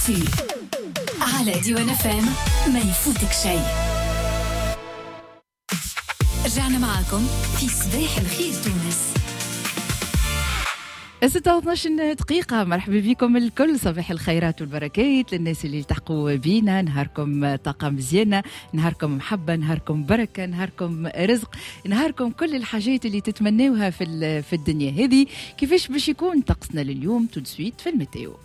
تاكسي على ديوان FM، ما يفوتك شيء. رجعنا معاكم في صباح الخير تونس. 6:12 دقيقة. مرحبا بكم الكل، صباح الخيرات والبركات للناس اللي التحقوا بينا. نهاركم طاقة مزيانة، نهاركم محبة، نهاركم بركة، نهاركم رزق، نهاركم كل الحاجات اللي تتمنوها في الدنيا هذه. كيفاش باش يكون طقسنا لليوم؟ تدسويت في الميتيو.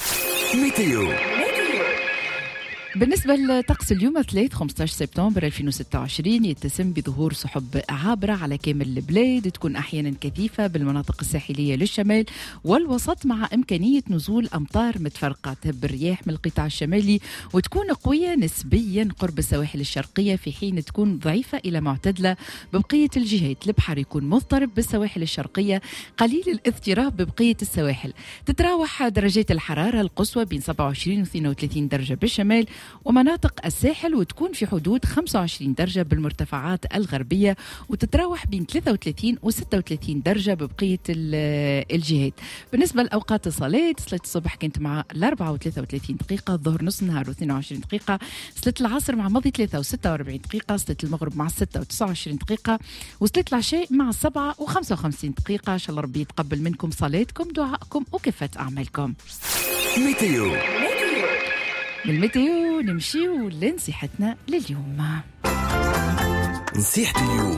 بالنسبة لطقس اليوم 15 سبتمبر 2026 يتسم بظهور سحب عابرة على كامل البلاد، تكون أحيانا كثيفة بالمناطق الساحلية للشمال والوسط، مع إمكانية نزول أمطار متفرقة تهب الرياح من القطاع الشمالي وتكون قوية نسبيا قرب السواحل الشرقية، في حين تكون ضعيفة إلى معتدلة ببقية الجهات. البحر يكون مضطرب بالسواحل الشرقية، قليل الاضطراب ببقية السواحل. تتراوح درجات الحرارة القصوى بين 27 و 32 درجة بالشمال ومناطق الساحل، وتكون في حدود 25 درجة بالمرتفعات الغربية، وتتراوح بين 33 و 36 درجة ببقية الجهات. بالنسبة لأوقات الصلاة، صلاة الصبح كانت مع 4 و 33 دقيقة، الظهر نص نهار و 22 دقيقة، صلاة العصر مع ماضي 3 و 46 دقيقة، صلاة المغرب مع 6 و 29 دقيقة، وصلاة العشاء مع 7 و 55 دقيقة. إن شاء الله ربي يتقبل منكم صلاتكم، دعائكم وكافة أعمالكم. ميتيو. بالميتيو نمشيو لنصيحتنا لليوم. نصيحة اليوم.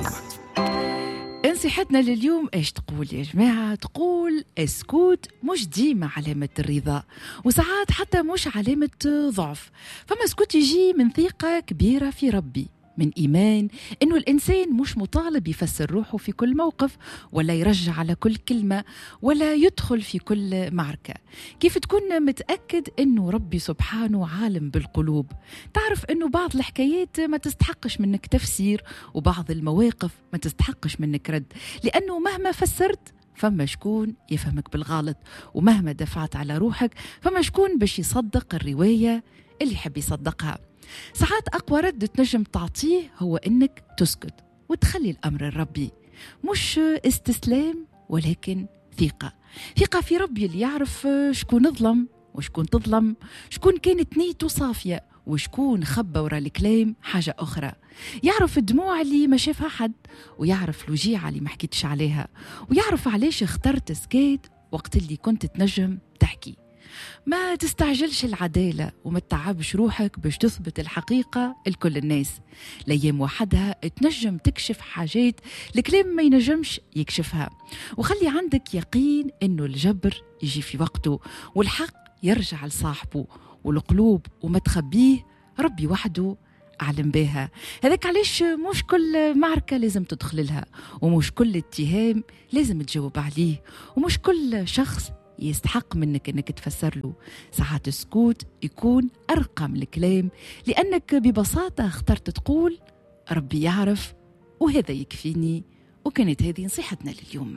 نصيحتنا لليوم ايش تقول يا جماعة؟ تقول السكوت مش ديما علامة الرضا، وساعات حتى مش علامة ضعف. فما سكوت يجي من ثقة كبيرة في ربي، من إيمان إنه الإنسان مش مطالب يفسر روحه في كل موقف، ولا يرجع على كل كلمة، ولا يدخل في كل معركة. كيف تكون متأكد إنه ربي سبحانه عالم بالقلوب، تعرف إنه بعض الحكايات ما تستحقش منك تفسير، وبعض المواقف ما تستحقش منك رد، لأنه مهما فسرت فما شكون يفهمك بالغلط، ومهما دفعت على روحك فما شكون باش يصدق الرواية اللي يحب يصدقها. ساعات أقوى رد تنجم تعطيه هو إنك تسكت وتخلي الأمر الربي، مش استسلام ولكن ثقة في ربي اللي يعرف شكون ظلم وشكون تظلم، شكون كانت نيته صافية وشكون خبى ورا الكلام حاجة أخرى، يعرف الدموع اللي ما شافها حد، ويعرف الوجيعة اللي ما حكيتش عليها، ويعرف علاش اخترت سكيت وقت اللي كنت تنجم تحكي. ما تستعجلش العدالة وما تتعبش روحك باش تثبت الحقيقة لكل الناس. الأيام وحدها تنجم تكشف حاجات الكلام ما ينجمش يكشفها، وخلي عندك يقين إنه الجبر يجي في وقته، والحق يرجع لصاحبه، والقلوب وما تخبيه ربي وحده أعلم بها. هذاك علاش مش كل معركة لازم تدخل لها، ومش كل اتهام لازم تجاوب عليه، ومش كل شخص يستحق منك انك تفسر له. ساعات السكوت يكون ارقى من الكلام، لانك ببساطه اخترت تقول ربي يعرف وهذا يكفيني. وكانت هذه نصيحتنا لليوم.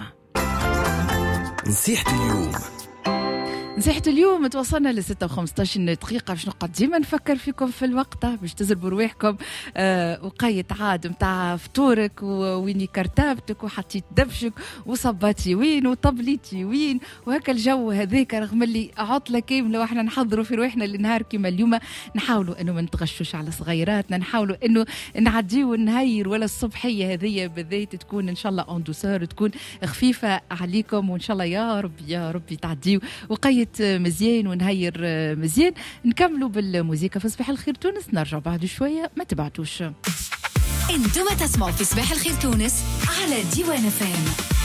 نصيحة اليوم. نصيحة اليوم توصلنا ل 6:15 دقيقة باش نقعد ديما نفكر فيكم في الوقت باش تزربوا رواحكم. وقيت عاد متاع فطورك وويني كرتابتك وحطيت دبشك وصباتي وين وطبليتي وين، وهكا الجو هذاك رغم اللي عطلة كاملة واحنا نحضروا في رواحنا للنهار كما اليوم. نحاولوا انه ما نتغشوش على صغيراتنا، نحاولوا انه نعديو النهير ولا الصبحية هذه بالذات تكون ان شاء الله اون دوسور، تكون خفيفة عليكم، وان شاء الله يا ربي تعديو. وقيت مزيان ونهير مزيان. نكملوا بالموسيقى في صباح الخير تونس، نرجع بعد شوية، ما تبعتوش. انتم تسمعوا في صباح الخير تونس على ديوان FM.